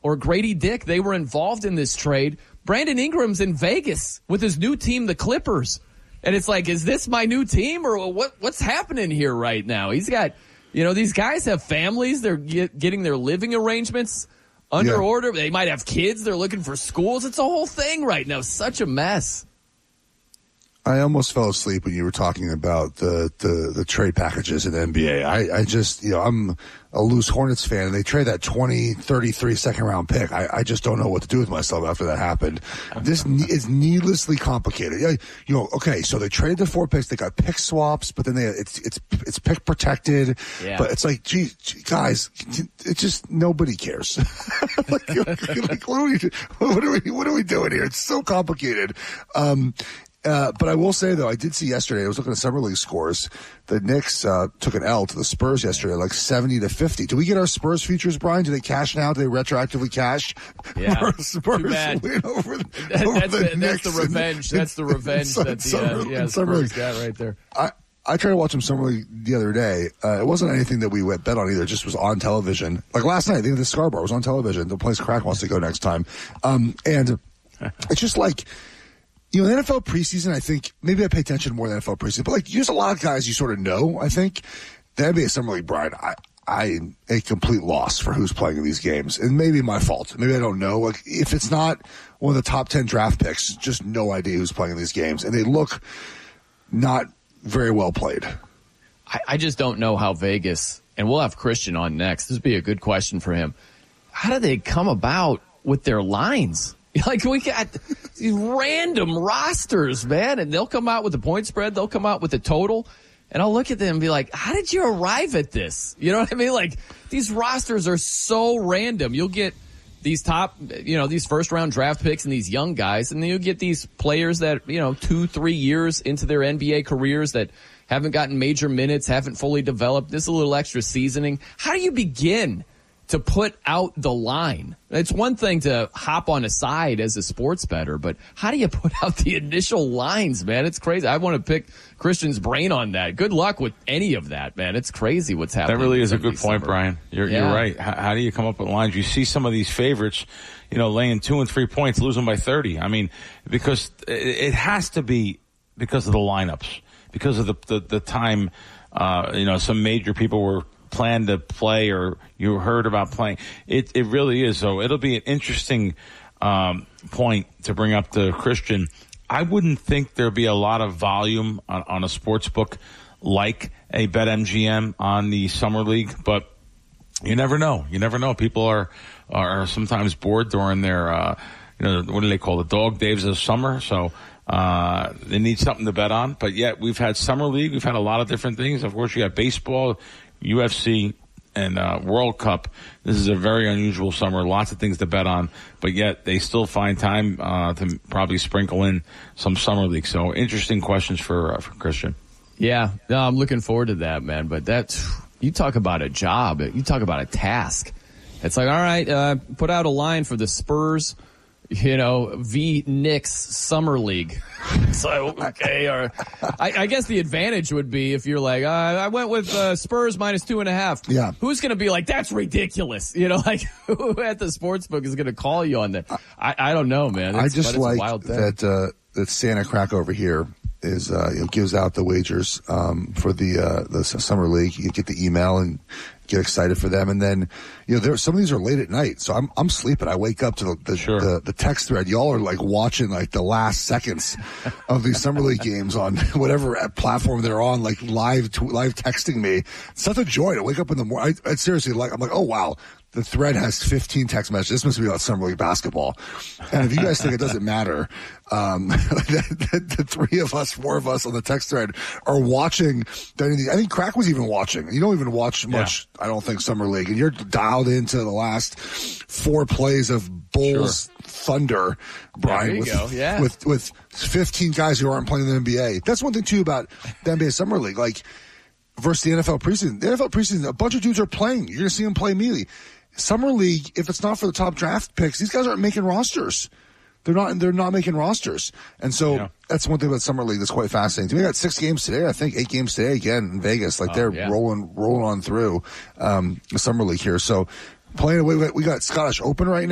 or Grady Dick, they were involved in this trade. Brandon Ingram's in Vegas with his new team, the Clippers. And it's like, is this my new team or what's happening here right now? He's got, these guys have families. They're getting their living arrangements under order. They might have kids. They're looking for schools. It's a whole thing right now. Such a mess. I almost fell asleep when you were talking about the trade packages in the NBA. I just, I'm a loose Hornets fan, and they trade that 33 second round pick. I just don't know what to do with myself after that happened. This is needlessly complicated. Okay, so they traded the 4 picks. They got pick swaps, but then it's pick protected. Yeah. But it's like, gee, guys, it just nobody cares. like what are we doing here? It's so complicated. But I will say, though, I did see yesterday, I was looking at Summer League scores. The Knicks took an L to the Spurs yesterday, like 70-50. Do we get our Spurs futures, Brian? Do they cash now? Do they retroactively cash? Yeah. Spurs too bad. Win over the Knicks. That's the revenge. That's the revenge that the Spurs got right there. I tried to watch some Summer League the other day. It wasn't anything that we bet on either. It just was on television. Like last night, I think the Scarborough was on television. The place Crack wants to go next time. And it's just like, the NFL preseason, I think, maybe I pay attention more than NFL preseason, but there's a lot of guys you sort of know, I think. The NBA Summer League, Brian, I'm a complete loss for who's playing in these games. And maybe my fault. Maybe I don't know. Like, if it's not one of the top 10 draft picks, just no idea who's playing in these games. And they look not very well played. I just don't know how Vegas, and we'll have Christian on next. This would be a good question for him. How do they come about with their lines? Like, we got these random rosters, man, and they'll come out with the point spread. They'll come out with the total, and I'll look at them and be like, how did you arrive at this? You know what I mean? Like, these rosters are so random. You'll get these top, these first-round draft picks and these young guys, and then you'll get these players that, 2-3 years into their NBA careers that haven't gotten major minutes, haven't fully developed. This is a little extra seasoning. How do you begin to put out the line? It's one thing to hop on a side as a sports bettor, but how do you put out the initial lines, man? It's crazy. I want to pick Christian's brain on that. Good luck with any of that, man. It's crazy what's happening. That really is a good point, Brian. You're right. How do you come up with lines? You see some of these favorites, laying 2 and 3 points, losing by 30. I mean, because it has to be because of the lineups, because of the time, some major people were planned to play or you heard about playing. It really is. So it'll be an interesting point to bring up to Christian. I wouldn't think there'd be a lot of volume on a sports book like a BetMGM on the Summer League, but you never know. You never know. People are sometimes bored during their, what do they call the dog days of summer? So they need something to bet on. But yet we've had Summer League. We've had a lot of different things. Of course, you got baseball, UFC, and World Cup. This is a very unusual summer. Lots of things to bet on, but yet they still find time to probably sprinkle in some Summer League. So interesting questions for Christian. Yeah, no, I'm looking forward to that, man. But you talk about a job. You talk about a task. It's like, all right, put out a line for the Spurs, v Knicks Summer League. So, okay. Or I guess the advantage would be if you're like, I went with Spurs minus 2.5. Yeah. Who's going to be like, that's ridiculous? Who at the sportsbook is going to call you on that? I don't know, man. I just like that Santa Crack over here is gives out the wagers for the Summer League. You get the email and get excited for them, and then some of these are late at night, so I'm sleeping. I wake up to the text thread. Y'all are like watching like the last seconds of these Summer League games on whatever platform they're on, like live texting me. It's such a joy to wake up in the morning. I seriously I'm like, oh wow. The thread has 15 text messages. This must be about Summer League basketball. And if you guys think it doesn't matter, the 3 of us, 4 of us on the text thread are watching. I think Crack was even watching. You don't even watch much, I don't think, Summer League. And you're dialed into the last 4 plays of Bulls Thunder, Brian, with 15 guys who aren't playing in the NBA. That's one thing, too, about the NBA Summer League. Like, versus the NFL preseason. The NFL preseason, a bunch of dudes are playing. You're going to see them play immediately. Summer League, if it's not for the top draft picks, these guys aren't making rosters. They're not making rosters. And so that's one thing about Summer League that's quite fascinating. We got 6 games today, I think 8 games today again in Vegas. Like they're rolling on through the Summer League here. So playing away, we got Scottish Open right now.